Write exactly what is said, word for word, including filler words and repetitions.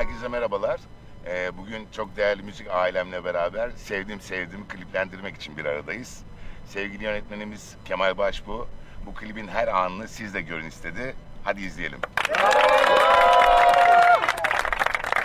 Herkese merhabalar. Ee, bugün çok değerli müzik ailemle beraber Sevdim Sevdim kliplendirmek için bir aradayız. Sevgili yönetmenimiz Kemal Başbuğ bu klibin her anını siz de görün istedi. Hadi izleyelim.